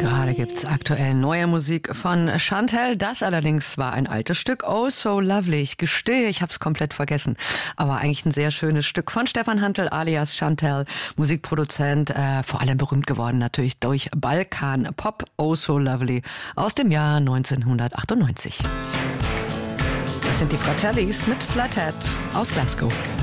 Gerade gibt's aktuell neue Musik von Chantel. Das allerdings war ein altes Stück. Oh, so lovely. Ich gestehe, ich hab's komplett vergessen. Aber eigentlich ein sehr schönes Stück von Stefan Hantl alias Chantel, Musikproduzent, vor allem berühmt geworden natürlich durch Balkan Pop. Oh, so lovely aus dem Jahr 1998. Das sind die Fratellis mit Flathead aus Glasgow.